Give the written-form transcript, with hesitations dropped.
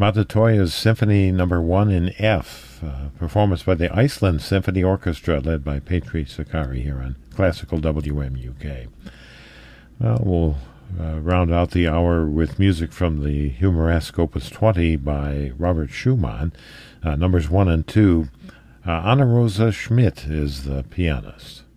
Matatoya's Symphony No. 1 in F, performance by the Iceland Symphony Orchestra, led by Petri Sakari here on Classical WMUK. Well, we'll round out the hour with music from the Humoresque Opus 20 by Robert Schumann, numbers 1 and 2. Anna Rosa Schmidt is the pianist.